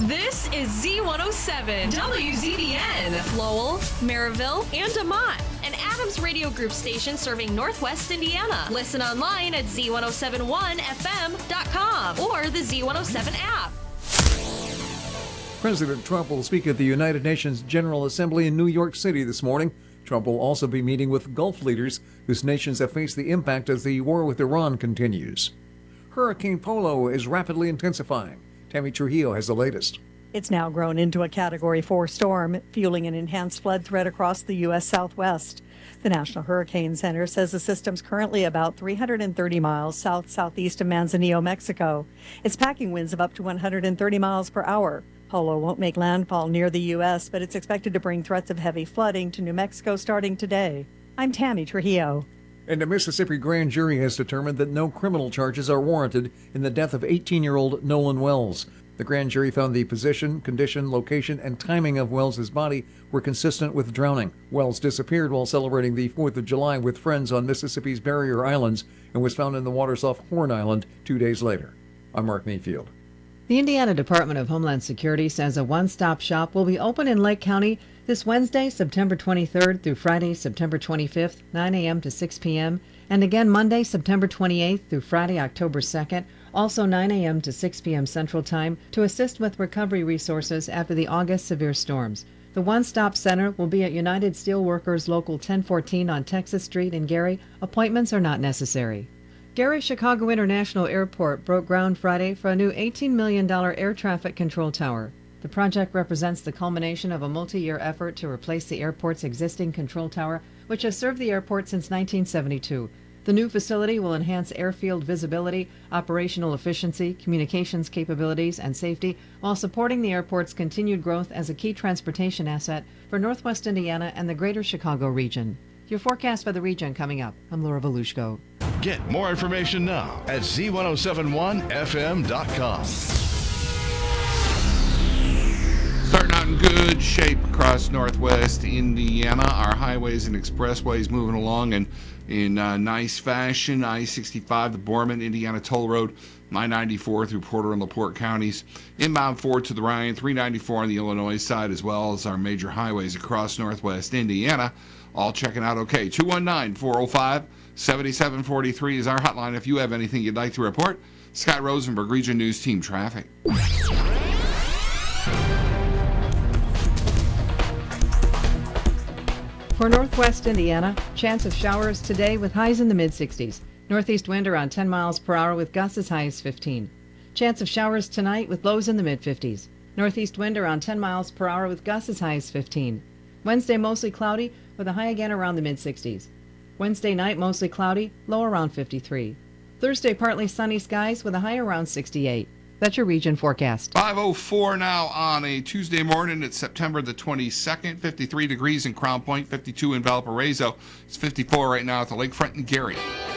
This is Z107, WZBN, Lowell, Maryville, and Amont, an Adams Radio Group station serving Northwest Indiana. Listen online at Z1071FM.com or the Z107 app. President Trump will speak at the United Nations General Assembly in New York City this morning. Trump will also be meeting with Gulf leaders whose nations have faced the impact as the war with Iran continues. Hurricane Polo is rapidly intensifying. Tammy Trujillo has the latest. It's now grown into a Category 4 storm, fueling an enhanced flood threat across the U.S. Southwest. The National Hurricane Center says the system's currently about 330 miles south-southeast of Manzanillo, Mexico. It's packing winds of up to 130 miles per hour. Polo won't make landfall near the U.S., but it's expected to bring threats of heavy flooding to New Mexico starting today. I'm Tammy Trujillo. And a Mississippi grand jury has determined that no criminal charges are warranted in the death of 18-year-old Nolan Wells. The grand jury found the position, condition, location, and timing of Wells's body were consistent with drowning. Wells disappeared while celebrating the 4th of July with friends on Mississippi's Barrier Islands and was found in the waters off Horn Island 2 days later. I'm Mark Mayfield. The Indiana Department of Homeland Security says a one-stop shop will be open in Lake County this Wednesday, September 23rd through Friday, September 25th, 9 a.m. to 6 p.m., and again Monday, September 28th through Friday, October 2nd, also 9 a.m. to 6 p.m. Central Time, to assist with recovery resources after the August severe storms. The one-stop center will be at United Steelworkers Local 1014 on Texas Street in Gary. Appointments are not necessary. Gary Chicago International Airport broke ground Friday for a new $18 million air traffic control tower. The project represents the culmination of a multi-year effort to replace the airport's existing control tower, which has served the airport since 1972. The new facility will enhance airfield visibility, operational efficiency, communications capabilities, and safety, while supporting the airport's continued growth as a key transportation asset for Northwest Indiana and the greater Chicago region. Your forecast for the region coming up. I'm Laura Volushko. Get more information now at Z1071FM.com. Starting out in good shape across Northwest Indiana. Our highways and expressways moving along in nice fashion. I-65, the Borman, Indiana Toll Road, I-94 through Porter and LaPorte counties. Inbound 4 to the Ryan, 394 on the Illinois side, as well as our major highways across Northwest Indiana. All checking out okay. 219-405-7743 is our hotline if you have anything you'd like to report. Scott Rosenberg, Region News Team Traffic. For Northwest Indiana, chance of showers today with highs in the mid-60s. Northeast wind around 10 miles per hour with gusts as high as 15. Chance of showers tonight with lows in the mid-50s. Northeast wind around 10 miles per hour with gusts as high as 15. Wednesday mostly cloudy with a high again around the mid-60s. Wednesday night mostly cloudy, low around 53. Thursday partly sunny skies with a high around 68. That's your region forecast. 5:04 now on a Tuesday morning. It's September the 22nd. 53 degrees in Crown Point, 52 in Valparaiso. It's 54 right now at the lakefront in Gary.